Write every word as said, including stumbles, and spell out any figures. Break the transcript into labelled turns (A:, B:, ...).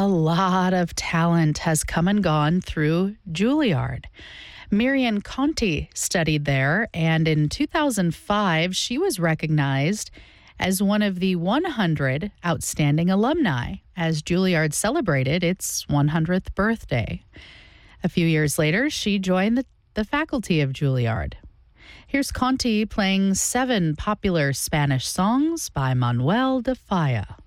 A: A lot of talent has come and gone through Juilliard. Miriam Conti studied there, and in two thousand five, she was recognized as one of the one hundred outstanding alumni as Juilliard celebrated its one hundredth birthday. A few years later, she joined the, the faculty of Juilliard. Here's Conti playing seven popular Spanish songs by Manuel de Falla.